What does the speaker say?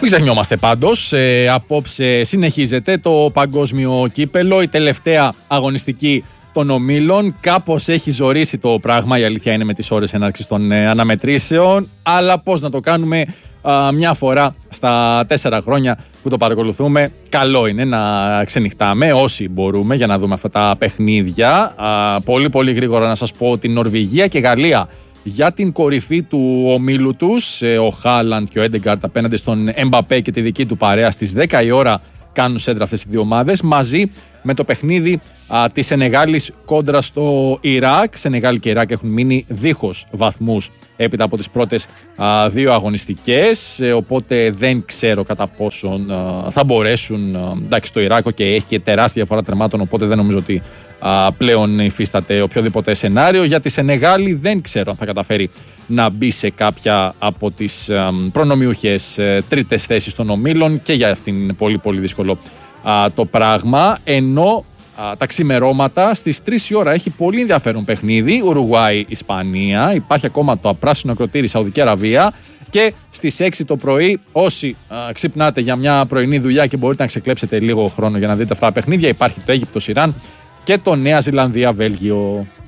Μην ξεχνιόμαστε πάντως, απόψε συνεχίζεται το παγκόσμιο κύπελο, η τελευταία αγωνιστική των ομίλων. Κάπως έχει ζορίσει το πράγμα, η αλήθεια είναι, με τις ώρες έναρξης των αναμετρήσεων, αλλά πώς να το κάνουμε μια φορά στα 4 χρόνια που το παρακολουθούμε. Καλό είναι να ξενυχτάμε όσοι μπορούμε για να δούμε αυτά τα παιχνίδια. Πολύ πολύ γρήγορα να σας πω ότι Νορβηγία και Γαλλία για την κορυφή του ομίλου τους, ο Χάλαντ και ο Έντεγκαρτ απέναντι στον Εμπαπέ και τη δική του παρέα, στις 10 η ώρα κάνουν σέντρα αυτές οι δύο ομάδες, μαζί με το παιχνίδι της Σενεγάλης κόντρα στο Ιράκ. Σενεγάλη και Ιράκ έχουν μείνει δίχως βαθμούς έπειτα από τις πρώτες δύο αγωνιστικές, οπότε δεν ξέρω κατά πόσον θα μπορέσουν. Εντάξει, το Ιράκ και έχει και τεράστια διαφορά τερμάτων, οπότε δεν νομίζω ότι πλέον υφίσταται οποιοδήποτε σενάριο. Για τη Σενεγάλη δεν ξέρω αν θα καταφέρει να μπει σε κάποια από τις προνομιούχες τρίτες θέσεις των ομίλων, και για αυτήν είναι πολύ πολύ δύσκολο το πράγμα. Ενώ τα ξημερώματα στις 3 η ώρα έχει πολύ ενδιαφέρον παιχνίδι, Ουρουγουάη-Ισπανία. Υπάρχει ακόμα το απράσινο ακροτήρι Σαουδική Αραβία. Και στις 6 το πρωί, όσοι ξυπνάτε για μια πρωινή δουλειά και μπορείτε να ξεκλέψετε λίγο χρόνο για να δείτε αυτά τα παιχνίδια, υπάρχει το Αίγυπτος-Ιράν και το Νέα Ζηλανδία-Βέλγιο.